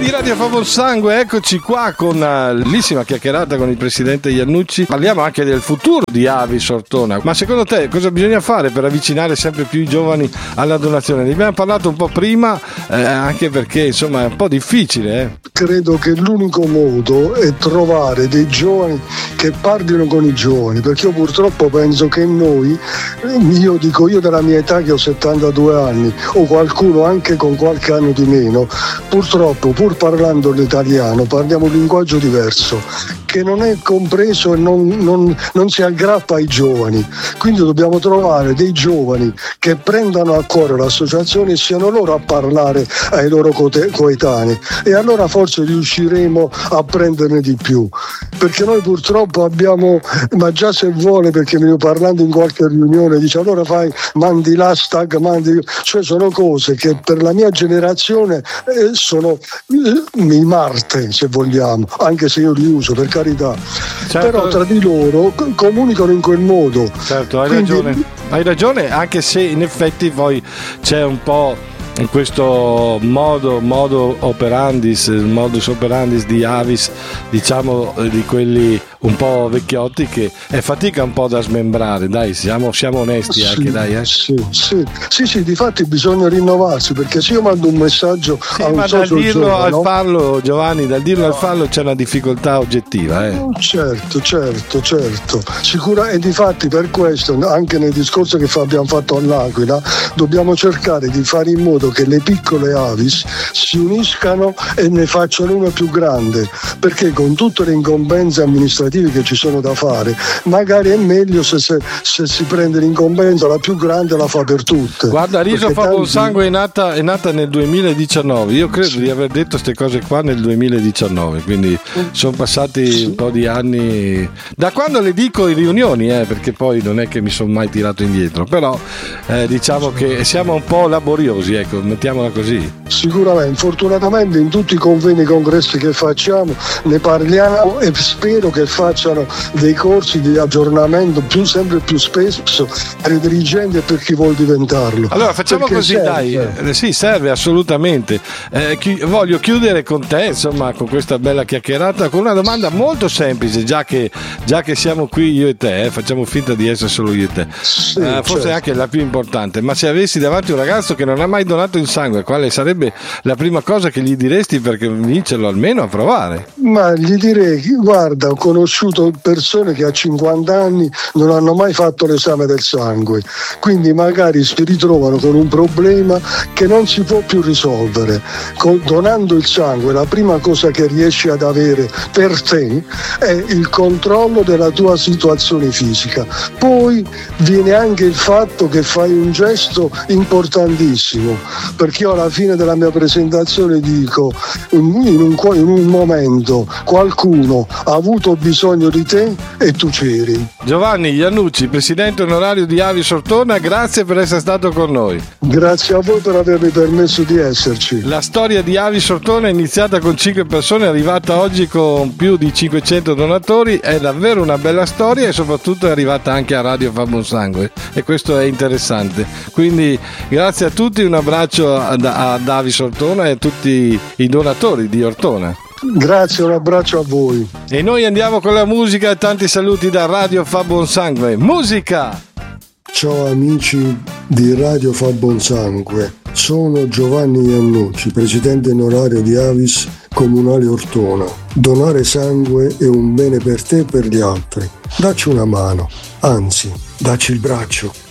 di Radio Fa Buon Sangue, eccoci qua con una bellissima chiacchierata con il presidente Iannucci. Parliamo anche del futuro di Avis Ortona, ma secondo te cosa bisogna fare per avvicinare sempre più i giovani alla donazione? Ne abbiamo parlato un po' prima, anche perché insomma è un po' difficile. Credo che l'unico modo è trovare dei giovani che parlino con i giovani, perché io purtroppo penso che noi, io della mia età che ho 72 anni, o qualcuno anche con qualche anno di meno, purtroppo pur parlando l'italiano parliamo un linguaggio diverso che non è compreso e non si aggrappa ai giovani. Quindi dobbiamo trovare dei giovani che prendano a cuore l'associazione e siano loro a parlare ai loro coetanei, e allora forse riusciremo a prenderne di più, perché noi purtroppo abbiamo, ma già se vuole, perché mi parlando in qualche riunione dice allora mandi l'hashtag, cioè sono cose che per la mia generazione sono i Marte, se vogliamo, anche se io li uso per carità, certo. Però tra di loro comunicano in quel modo. Certo, hai ragione, anche se in effetti poi c'è un po' in questo modus operandis di Avis, diciamo, di quelli un po' vecchiotti, che è fatica un po' da smembrare, dai, siamo onesti anche, sì, dai. Sì, difatti bisogna rinnovarsi, perché se io mando un messaggio a un socio giovane, dal dirlo al farlo, Giovanni, dal dirlo al farlo c'è una difficoltà oggettiva. Certo, sicura, e difatti per questo anche nel discorso che abbiamo fatto all'Aquila dobbiamo cercare di fare in modo che le piccole Avis si uniscano e ne facciano una più grande, perché con tutte le incombenze amministrative che ci sono da fare, magari è meglio se si prende l'incombenza la più grande e la fa per tutte. Guarda, Riso Fa Buon Sangue è nata nel 2019, io credo di aver detto queste cose qua nel 2019, quindi sono passati un po' di anni da quando le dico in riunioni, perché poi non è che mi sono mai tirato indietro, però diciamo che siamo un po' laboriosi, ecco, mettiamola così. Sicuramente, fortunatamente in tutti i convegni e congressi che facciamo ne parliamo, e spero che facciano dei corsi di aggiornamento sempre più spesso per i dirigenti e per chi vuol diventarlo. Allora facciamo perché così, serve. Dai, sì, serve assolutamente. Voglio chiudere con te, insomma, con questa bella chiacchierata, con una domanda molto semplice, già che siamo qui io e te, facciamo finta di essere solo io e te, sì, forse certo. Anche la più importante, ma se avessi davanti un ragazzo che non ha mai donato il sangue, quale sarebbe la prima cosa che gli diresti per convincerlo almeno a provare? Ma gli direi, guarda, ho conosciuto persone che a 50 anni non hanno mai fatto l'esame del sangue, quindi magari si ritrovano con un problema che non si può più risolvere. Donando il sangue, la prima cosa che riesci ad avere per te è il controllo della tua situazione fisica. Poi viene anche il fatto che fai un gesto importantissimo, perché io alla fine della mia presentazione dico, in un momento qualcuno ha avuto bisogno di te e tu c'eri. Giovanni Iannucci, presidente onorario di Avis Ortona, grazie per essere stato con noi. Grazie a voi per avermi permesso di esserci. La storia di Avis Ortona è iniziata con 5 persone, è arrivata oggi con più di 500 donatori, è davvero una bella storia, e soprattutto è arrivata anche a Radio Fa Buon Sangue, e questo è interessante. Quindi grazie a tutti, un abbraccio ad Avis Ortona e a tutti i donatori di Ortona. Grazie, un abbraccio a voi. E noi andiamo con la musica, e tanti saluti da Radio Fa Buon Sangue. Musica! Ciao amici di Radio Fa Buon Sangue, sono Giovanni Iannucci, presidente onorario di Avis Comunale Ortona. Donare sangue è un bene per te e per gli altri. Dacci una mano, anzi, dacci il braccio.